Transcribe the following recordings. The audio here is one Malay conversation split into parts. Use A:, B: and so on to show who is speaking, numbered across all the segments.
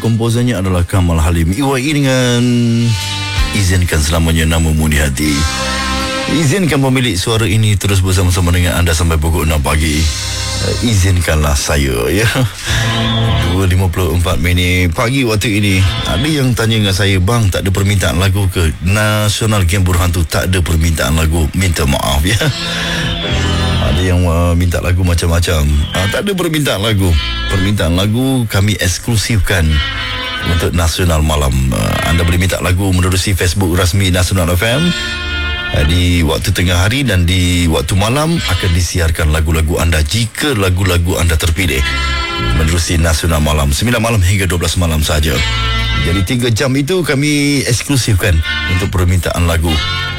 A: komposernya adalah Kamal Halim. IYI dengan Izinkan Selamanya Namamu di Hati. Izinkan pemilik suara ini terus bersama-sama dengan anda sampai pukul 6 pagi. Izinkanlah saya, ya. 2.54 minit pagi waktu ini. Ada yang tanya dengan saya, bang, tak ada permintaan lagu ke? Nasional Game Burhantu tak ada permintaan lagu, minta maaf, ya. Ada yang minta lagu macam-macam. Tak ada permintaan lagu. Permintaan lagu kami eksklusifkan untuk Nasional Malam. Anda boleh minta lagu menerusi Facebook rasmi Nasional FM. Di waktu tengah hari dan di waktu malam akan disiarkan lagu-lagu anda jika lagu-lagu anda terpilih menerusi Nasional Malam 9 malam hingga 12 malam saja. Jadi 3 jam itu kami eksklusifkan untuk permintaan lagu.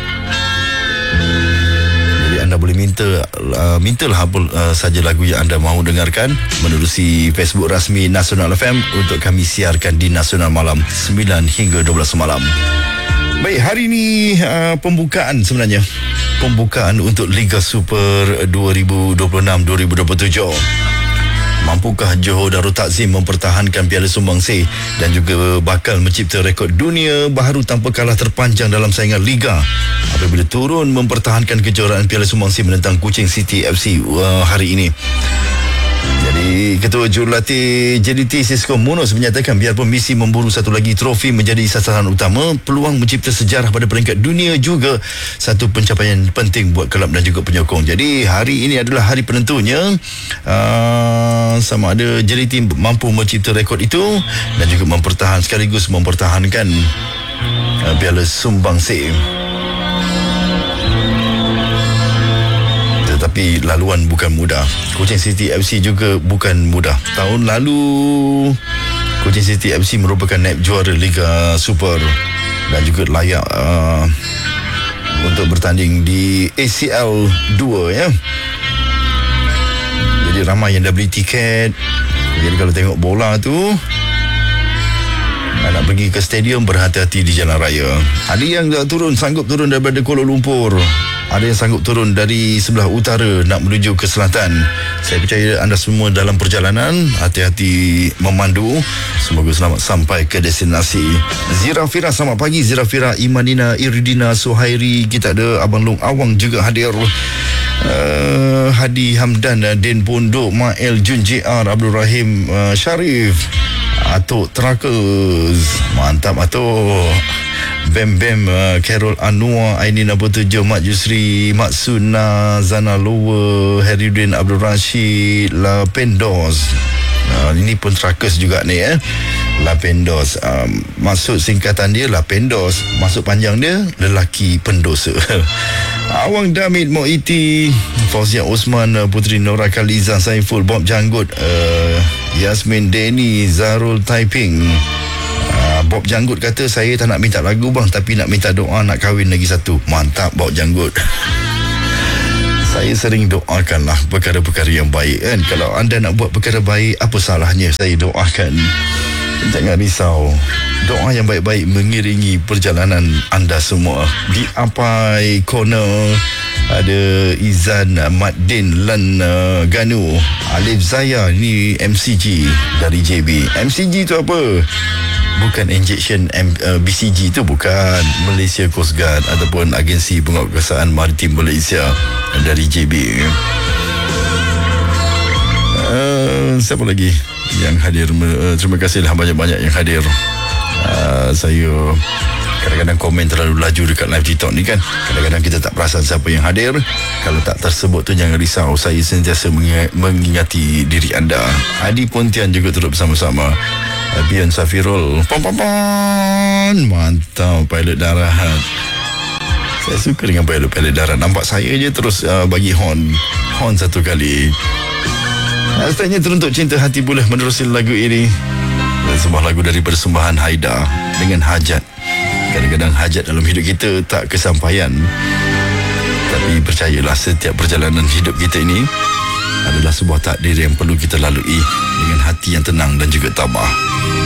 A: Jadi anda boleh mintalah apa saja lagu yang anda mahu dengarkan menerusi Facebook rasmi Nasional FM untuk kami siarkan di Nasional Malam 9 hingga 12 malam. Baik, hari ini pembukaan sebenarnya. Pembukaan untuk Liga Super 2026-2027. Mampukah Johor Darul Takzim mempertahankan Piala Sumbangsi dan juga bakal mencipta rekod dunia baru tanpa kalah terpanjang dalam saingan Liga apabila turun mempertahankan kejuaraan Piala Sumbangsi menentang Kuching City FC hari ini. Jadi Ketua Jurulatih JDT Cisco Munoz menyatakan biarpun misi memburu satu lagi trofi menjadi sasaran utama, peluang mencipta sejarah pada peringkat dunia juga satu pencapaian penting buat kelab dan juga penyokong. Jadi hari ini adalah hari penentunya, sama ada JDT mampu mencipta rekod itu dan juga sekaligus mempertahankan Piala Sumbangsi. Tetapi laluan bukan mudah. Kuching City FC juga bukan mudah. Tahun lalu Kuching City FC merupakan naib juara Liga Super dan juga layak untuk bertanding di ACL 2, ya. Jadi ramai yang dah beli tiket. Jadi kalau tengok bola tu, nak pergi ke stadium, berhati-hati di jalan raya. Ada yang sanggup turun daripada Kuala Lumpur. Ada yang sanggup turun dari sebelah utara nak menuju ke selatan. Saya percaya anda semua dalam perjalanan, hati-hati memandu. Semoga selamat sampai ke destinasi. Zirafira, selamat pagi Zirafira, Imanina, Iridina, Suhairi. Kita ada Abang Long Awang juga hadir. Hadi Hamdan, Din Pondok, Mael Jun, JR, Abdul Rahim, Syarif, Atuk Terakus. Mantap Atuk. Bem Carol Anwar, Ainin Abu Tujuh, Mat Yusri, Mat Suna, Zana Lower, Herudin Abdul Rashid, Lapendos. Ini pun Terakus juga ni, Lapendos. Maksud singkatan dia Lapendos, maksud panjang dia lelaki pendosa. Awang Damit, Moiti, Fauzia Osman, Putri Nora Khaliza, Saiful, Bob Janggut, Yasmin Deni, Zarul Taiping. Bob Janggut kata, saya tak nak minta lagu bang, tapi nak minta doa nak kahwin lagi satu. Mantap Bob Janggut. Saya sering doakanlah perkara-perkara yang baik, kan. Kalau anda nak buat perkara baik, apa salahnya saya doakan. Jangan risau, doa yang baik-baik mengiringi perjalanan anda semua. Di Apai Corner ada Izan, Maddin, Lan, Ganu, Alif Zaya. Ni MCG dari JB. MCG tu apa? Bukan injection BCG tu, bukan. Malaysia Coast Guard ataupun Agensi Penguatkuasaan Maritim Malaysia dari JB. Siapa lagi yang hadir? Terima kasihlah banyak-banyak yang hadir. Saya kadang-kadang komen terlalu laju dekat live TikTok ni, kan. Kadang-kadang kita tak perasan siapa yang hadir. Kalau tak tersebut tu jangan risau, saya sentiasa mengingati diri anda. Adi Pontian juga turut bersama-sama. Bian Safirul, mantap pilot darat. Saya suka dengan pilot darat. Nampak saya je terus bagi horn satu kali. Sebenarnya teruntuk cinta hati boleh menerusi lagu ini. Dan sebuah lagu dari persembahan Haida dengan hajat. Kadang-kadang hajat dalam hidup kita tak kesampaian, tapi percayalah, setiap perjalanan hidup kita ini adalah sebuah takdir yang perlu kita lalui dengan hati yang tenang dan juga tabah.